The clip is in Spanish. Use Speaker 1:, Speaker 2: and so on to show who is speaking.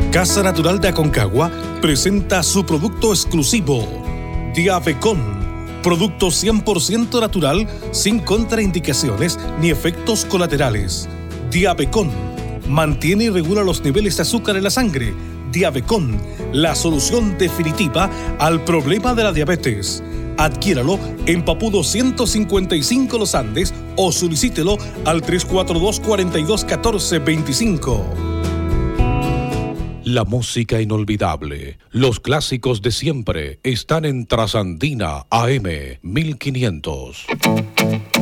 Speaker 1: Casa Natural de Aconcagua presenta su producto exclusivo, Diabecon, producto 100% natural, sin contraindicaciones ni efectos colaterales. Diabecon mantiene y regula los niveles de azúcar en la sangre. Diabecon, la solución definitiva al problema de la diabetes. Adquiéralo en Papudo 155 Los Andes o solicítelo al 342-4214-25.
Speaker 2: La música inolvidable, los clásicos de siempre están en Trasandina AM 1500.